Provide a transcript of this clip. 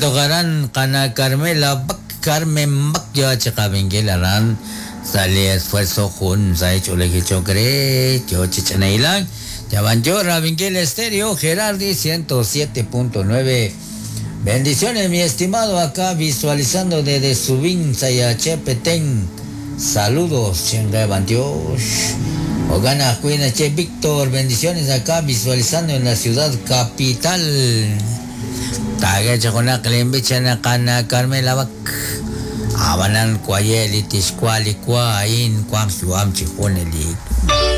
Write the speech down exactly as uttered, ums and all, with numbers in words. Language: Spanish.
Togaran Cana Carmela Bak Carmen Bak yo chakabingelaran sale esfuerzo jun sai chule que chocre yo chichanailan ya van yo Rabingel Estéreo Gerardi ciento siete punto nueve. Bendiciones mi estimado acá visualizando desde Subin Sayachepetén. Saludos chenga Bandios. Ogana Cuina Che Víctor, bendiciones acá visualizando en la ciudad capital. Taga chakona klembichana kana Carmela Bak. Abanan kwayeli tishkwali kwa in kwam suam chikoneli.